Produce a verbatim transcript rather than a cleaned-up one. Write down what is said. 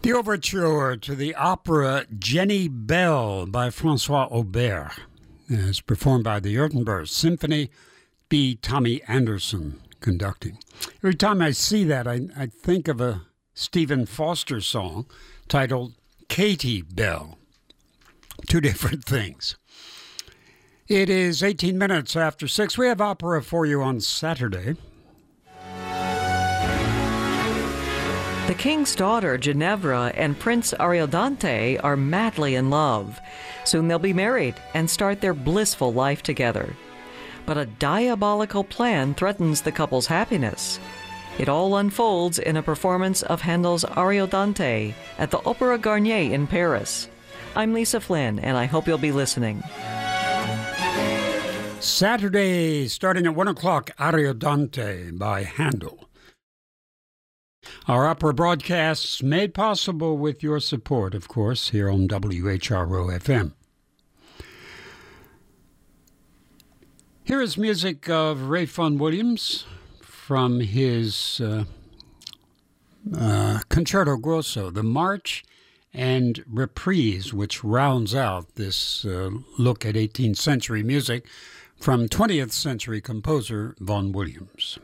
The overture to the opera Jenny Belle by Francois Aubert is performed by the Württemberg Symphony, B. Tommy Anderson conducting. Every time I see that, I, I think of a Stephen Foster song titled Katie Bell. Two different things. It is eighteen minutes after six. We have opera for you on Saturday. The king's daughter, Ginevra, and Prince Ariodante are madly in love. Soon they'll be married and start their blissful life together. But a diabolical plan threatens the couple's happiness. It all unfolds in a performance of Handel's Ariodante at the Opéra Garnier in Paris. I'm Lisa Flynn, and I hope you'll be listening. Saturday, starting at one o'clock, Ariodante by Handel. Our opera broadcasts made possible with your support, of course, here on W H R O F M. Here is music of Ralph Vaughan Williams from his uh, uh, Concerto Grosso, the March and Reprise, which rounds out this uh, look at eighteenth century music from twentieth century composer Vaughan Williams.